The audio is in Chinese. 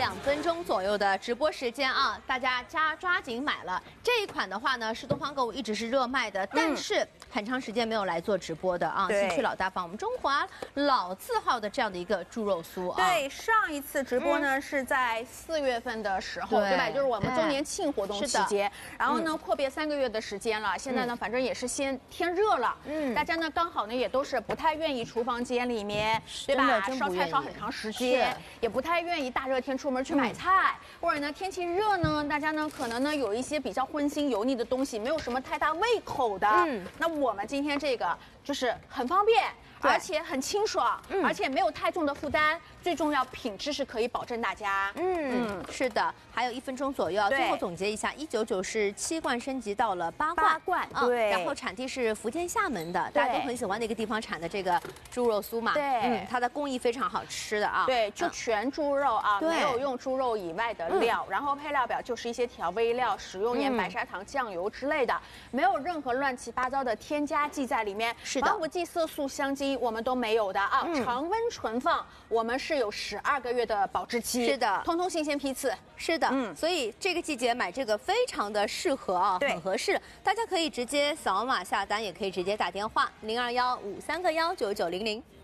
分钟左右的直播时间啊，大家抓紧买了这一款的话呢，是东方购物一直是热卖的，但是很长时间没有来做直播的啊，兴趣老大方，我们中华老字号的这样的一个猪肉酥啊。 对，上一次直播呢是在4月份的时候，对吧？就是我们周年庆活动期间，然后呢阔别3个月的时间了，现在呢反正也是天热了，大家呢刚好呢也都是不太愿意厨房间里面，对吧？烧菜烧很长时间，也不太愿意大热天出门去买菜，或者呢天气热呢，大家呢可能呢有一些比较荤腥油腻的东西，没有什么太大胃口的。那我们今天这个就是很方便，而且很清爽，而且没有太重的负担，最重要品质是可以保证大家。 是的，还有1分钟左右，最后总结一下，199是7罐升级到了8罐， 对， 然后产地是福建厦门的，大家都很喜欢的一个地方产的这个猪肉酥嘛， 对， 它的工艺非常好吃的啊， 对，就全猪肉啊，没有用猪肉以外的料，然后配料表就是一些调味料、食用盐、白砂糖、酱油之类的，没有任何乱七八糟的添加剂在里面， 是的， 防腐剂、色素、香精我们都没有的啊，常温存放，我们是有12个月的保质期， 是的， 通通新鲜批次， 是的，所以这个季节买这个非常的适合啊，很合适，大家可以直接扫码下单，也可以直接打电话0215319900。